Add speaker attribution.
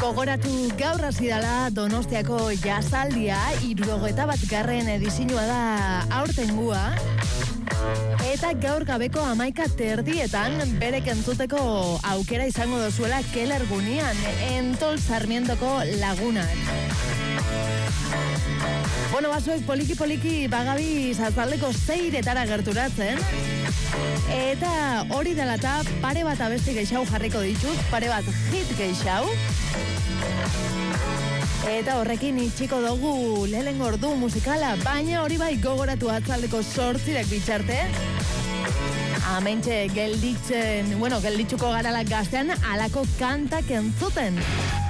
Speaker 1: Gogoratu gaur hasi dela Donostiako jazaldia, 61. edizioa da aurtengua. Eta gaur gabeko 11:30 berek entzuteko aukera izango dozuela Keller Gunian, Entol Sarmientoko lagunak. Bueno, basoek poliki bagabi zazaldeko 6 gerturatzen. Eta hori dela eta pare bat abesti gehiago jarriko ditut, pare bat hit gehiago. Eta horrekin itxiko dugu lehenengo ordu musikala, baina hori bai gogoratu atzaldeko 8 bitxarte. Hementxe gelditzuko garala gaztean alako kantak entzuten.